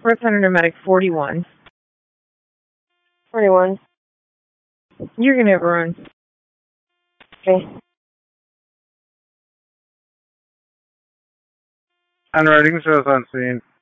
Representative Medic 41. 41. You're going to have a run. Okay. Unreading shows on scene.